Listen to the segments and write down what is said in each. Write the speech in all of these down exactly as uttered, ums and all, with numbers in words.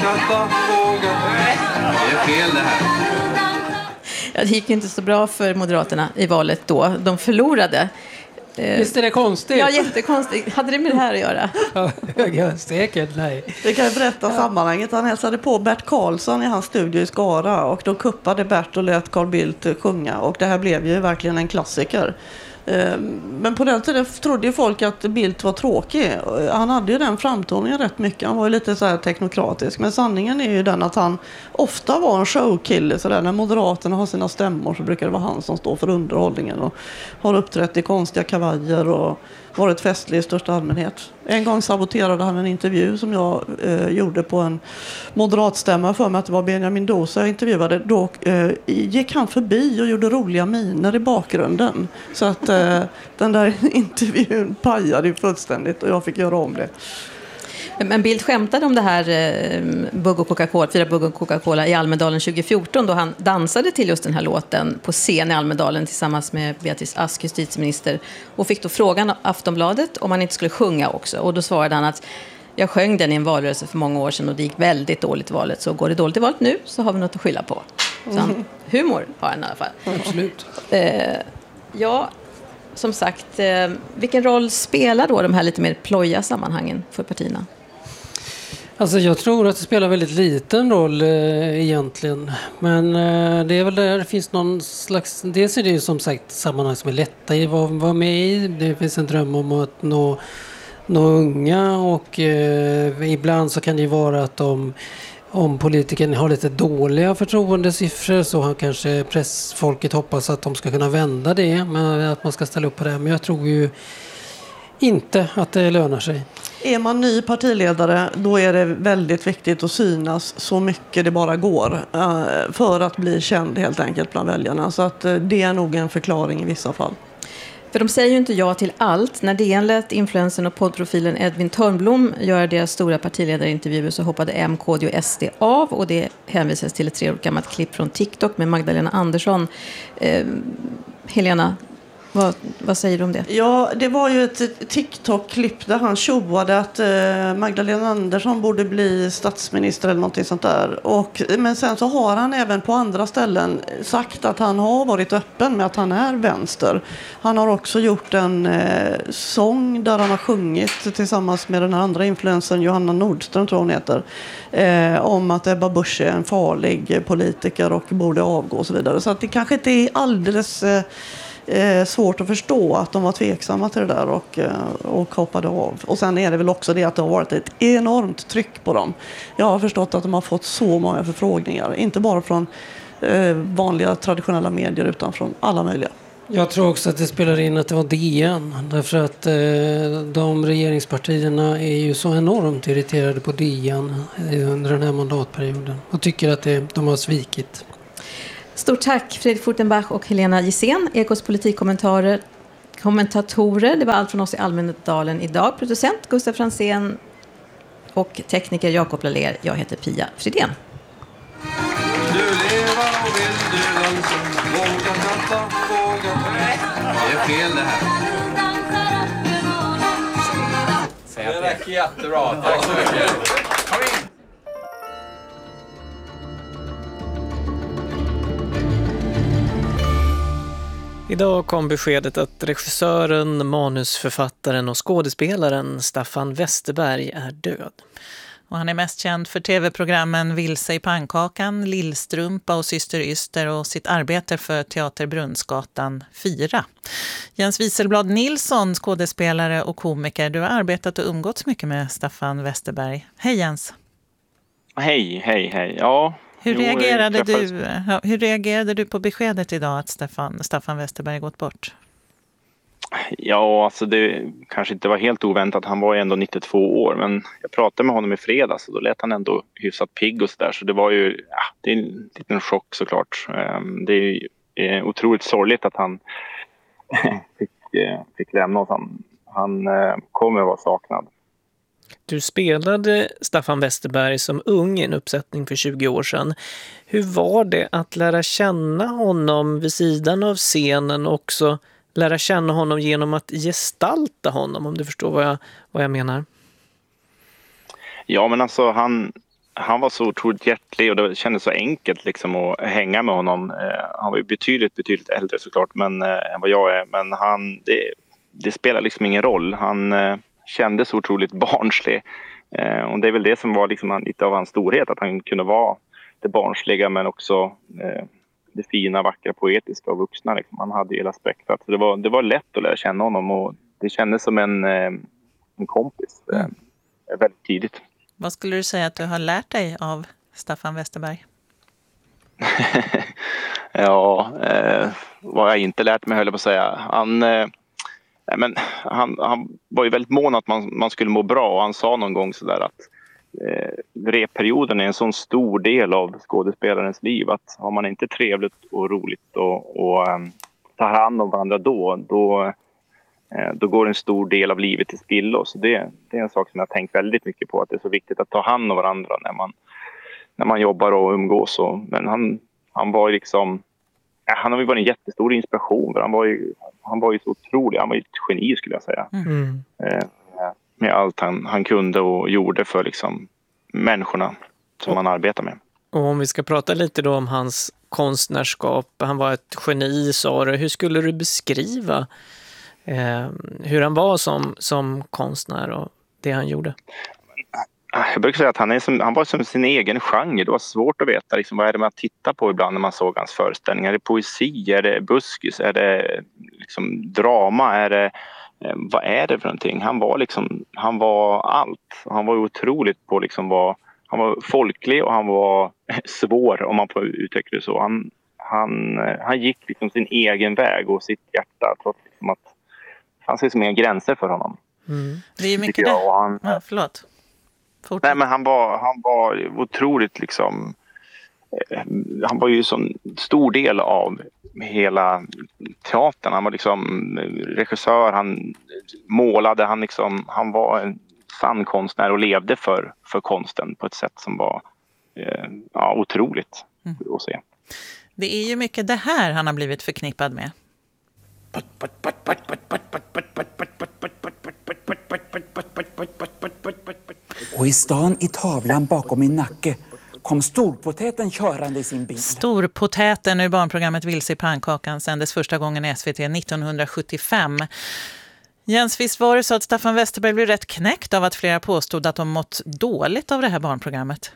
katta, våga. Det är fel det här. Ja, det gick inte så bra för Moderaterna i valet då. De förlorade. Visst är det konstigt? Ja, jättekonstigt. Hade det med det här att göra? Ja, säkert, nej. Det kan jag berätta sammanhanget. Han hälsade på Bert Karlsson i hans studio i Skara och då kuppade Bert och lät Carl Bildt sjunga och det här blev ju verkligen en klassiker. Men på den tiden trodde ju folk att Bildt var tråkig. Han hade ju den framtoningen rätt mycket. Han var ju lite så här teknokratisk. Men sanningen är ju den att han ofta var en showkille. Så där, när Moderaterna har sina stämmor så brukar det vara han som står för underhållningen. Och har uppträtt i konstiga kavajer och varit festlig i största allmänhet. En gång saboterade han en intervju som jag eh, gjorde på en moderatstämma för mig att det var Benjamin Dosa jag intervjuade. Då eh, gick han förbi och gjorde roliga miner i bakgrunden. Så att eh, den där intervjun pajade fullständigt och jag fick göra om det. Men Bildt skämtade om det här eh, Bugg och Coca-Cola, fyra Bugg och Coca-Cola i Almedalen tjugo fjorton då han dansade till just den här låten på scen i Almedalen tillsammans med Beatrice Ask, justitieminister, och fick då frågan av Aftonbladet om han inte skulle sjunga också. Och då svarade han att jag sjöng den i en valrörelse för många år sedan och det gick väldigt dåligt i valet. Så går det dåligt i valet nu så har vi något att skylla på. Så han, humor har han i alla fall. Absolut. Eh, ja, som sagt, eh, vilken roll spelar då de här lite mer ploja sammanhangen för partierna? Alltså jag tror att det spelar väldigt liten roll eh, egentligen. Men eh, det är väl där det finns någon slags... Dels är det ju som sagt sammanhang som är lätta att vara, vara med i. Det finns en dröm om att nå, nå unga och eh, ibland så kan det ju vara att de, om politikern har lite dåliga förtroendesiffror så har kanske pressfolket hoppas att de ska kunna vända det. Men att man ska ställa upp på det. Men jag tror ju inte att det lönar sig. Är man ny partiledare då är det väldigt viktigt att synas så mycket det bara går för att bli känd helt enkelt bland väljarna. Så att det är nog en förklaring i vissa fall. För de säger ju inte ja till allt. När D N lät influensen och poddprofilen Edvin Törnblom göra deras stora partiledarintervjuer så hoppade M, K D och S D av. Och det hänvisas till ett tre år gammalt klipp från TikTok med Magdalena Andersson. Eh, Helena, Vad, vad säger du om det? Ja, det var ju ett TikTok-klipp där han tjoade att eh, Magdalena Andersson borde bli statsminister eller någonting sånt där. Och, men sen så har han även på andra ställen sagt att han har varit öppen med att han är vänster. Han har också gjort en eh, sång där han har sjungit tillsammans med den andra influensen Johanna Nordström tror hon heter. Eh, om att Ebba Busch är en farlig politiker och borde avgå och så vidare. Så att det kanske inte är alldeles... Eh, Eh, svårt att förstå att de var tveksamma till det där och, eh, och hoppade av. Och sen är det väl också det att det har varit ett enormt tryck på dem. Jag har förstått att de har fått så många förfrågningar. Inte bara från eh, vanliga traditionella medier utan från alla möjliga. Jag tror också att det spelar in att det var D N. Därför att eh, de regeringspartierna är ju så enormt irriterade på D N under den här mandatperioden. Och tycker att det, de har svikit. Stort tack Fredrik Furtenbach och Helena Gissén, Ekos politikkommentatorer. Kommentatorer. Det var allt från oss i Almedalen idag. Producent Gustav Fransén och tekniker Jakob Lalér. Jag heter Pia Fridén. Du lever och vill du långsamt. Våga katta, våga. Det är fel det här. Det verkar jättebra. Tack så mycket. Kom in. Idag kom beskedet att regissören, manusförfattaren och skådespelaren Staffan Westerberg är död. Och han är mest känd för tv-programmen Vilse i pannkakan, Lillstrumpa och Syster Yster och sitt arbete för Teater Brunnsgatan fyra. Jens Wieselblad Nilsson, skådespelare och komiker, du har arbetat och umgåtts mycket med Staffan Westerberg. Hej Jens! Hej, hej, hej. Ja... Hur Jo, reagerade, träffades... du, hur reagerade du på beskedet idag att Staffan, Staffan Westerberg gått bort? Ja, alltså det kanske inte var helt oväntat. Han var ju ändå nittiotvå år. Men jag pratade med honom i fredags och då lät han ändå hyfsat pigg och sådär. Så det var ju ja, det är en liten chock såklart. Det är ju otroligt sorgligt att han fick, fick lämna oss. Han, han kommer vara saknad. Du spelade Staffan Westerberg som ung i en uppsättning för tjugo år sedan. Hur var det att lära känna honom vid sidan av scenen och också lära känna honom genom att gestalta honom, om du förstår vad jag, vad jag menar? Ja, men alltså han, han var så otroligt hjärtlig och det kändes så enkelt liksom att hänga med honom. Eh, han var ju betydligt, betydligt äldre såklart men, eh, än vad jag är. Men han, det, det spelar liksom ingen roll. Han eh, kändes så otroligt barnslig. Eh, och det är väl det som var liksom lite av hans storhet. Att han kunde vara det barnsliga men också eh, det fina, vackra, poetiska och vuxna. Liksom. Han hade hela spektrat. Så det var, det var lätt att lära känna honom och det kändes som en, eh, en kompis eh, väldigt tidigt. Vad skulle du säga att du har lärt dig av Staffan Westerberg? ja, eh, vad jag inte lärt mig höll jag på att säga. Han, eh, men, han, han var ju väldigt mån att man, man skulle må bra och han sa någon gång sådär att eh, repperioden är en sån stor del av skådespelarens liv att har man inte trevligt och roligt och, och eh, tar hand om varandra då, då då går en stor del av livet till spillo. Så det, det är en sak som jag har tänkt väldigt mycket på. Att det är så viktigt att ta hand om varandra när man, när man jobbar och umgås. Och, men han, han var ju liksom... Han har ju varit en jättestor inspiration. Han var ju, han var ju så otrolig. Han var ju ett geni skulle jag säga. Mm. Eh, med allt han, han kunde och gjorde för liksom, människorna som han arbetar med. Och om vi ska prata lite då om hans konstnärskap. Han var ett geni, sa du. Hur skulle du beskriva Eh, hur han var som, som konstnär och det han gjorde? Jag brukar säga att han, är som, han var som sin egen genre. Det var svårt att veta liksom, vad är det man tittar på ibland när man såg hans föreställningar. Är det poesi? Är det buskis? Är det liksom, drama? Är det, eh, vad är det för någonting? Han var, liksom, han var allt. Han var otroligt på liksom, vad, han var folklig och han var svår om man får uttrycka det så. Han, han, han gick liksom, sin egen väg och sitt hjärta trots liksom, att det fanns liksom inga gränser för honom. Mm. Det är ju mycket det. Han, ja, förlåt. Fortsätt. Nej, men han var, han var otroligt liksom... Eh, han var ju en sån stor del av hela teatern. Han var liksom regissör, han målade, han, liksom, han var en sann konstnär och levde för, för konsten på ett sätt som var eh, ja, otroligt mm. att se. Det är ju mycket det här han har blivit förknippad med. Och i stan i tavlan bakom min nacke kom storpotäten körande i sin bil. Storpotäten ur barnprogrammet Vilse i pannkakan sändes första gången i S V T nittonhundrasjuttiofem. Jens, visst var det så att Staffan Westerberg blev rätt knäckt av att flera påstod att de mått dåligt av det här barnprogrammet?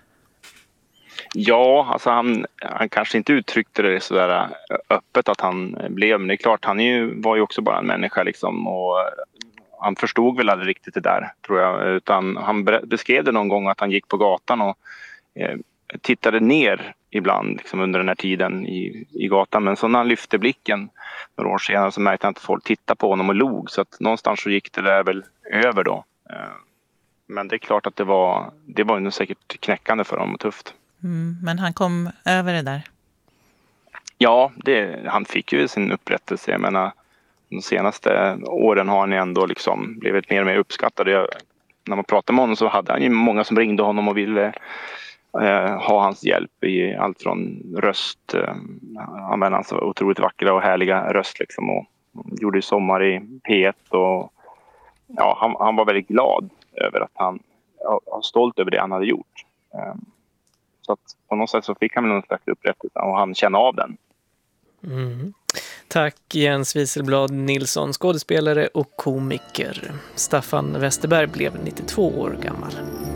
Ja, alltså han, han kanske inte uttryckte det så där öppet att han blev. Men det är klart, han är ju, var ju också bara en människa liksom. Och han förstod väl aldrig riktigt det där, tror jag. Utan han beskrev det någon gång att han gick på gatan och eh, tittade ner ibland liksom, under den här tiden i, i gatan. Men så när han lyfte blicken några år senare så märkte han att folk tittade på honom och log. Så att någonstans så gick det där väl över då. Eh, men det är klart att det var, det var ju säkert knäckande för honom och tufft. Mm, men han kom över det där? Ja, det, han fick ju sin upprättelse. Jag menar, de senaste åren har han ändå liksom blivit mer och mer uppskattad. Jag, när man pratade med honom så hade han ju många som ringde honom och ville eh, ha hans hjälp i allt från röst. Eh, han var alltså otroligt vackra och härliga röst liksom, och gjorde ju Sommar i P ett och ja, han, han var väldigt glad över att han var stolt över det han hade gjort. Eh, Så att på något sätt så fick han någon slags upprättelse och han kände av den. Mm. Tack Jens Wieselblad Nilsson, skådespelare och komiker. Staffan Westerberg blev nittiotvå år gammal.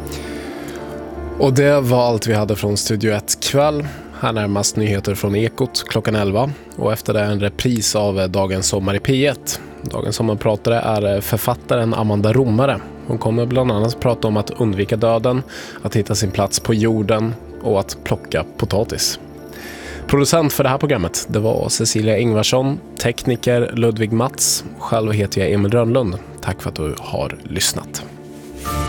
Och det var allt vi hade från Studio ett kväll. Här närmast nyheter från Ekot klockan elva. Och efter det en repris av Dagens sommar i P ett. Dagens sommarpratare är författaren Amanda Romare. Hon kommer bland annat prata om att undvika döden, att hitta sin plats på jorden och att plocka potatis. Producent för det här programmet, det var Cecilia Ingvarsson, tekniker Ludvig Mats. Själv heter jag Emil Rönnlund. Tack för att du har lyssnat.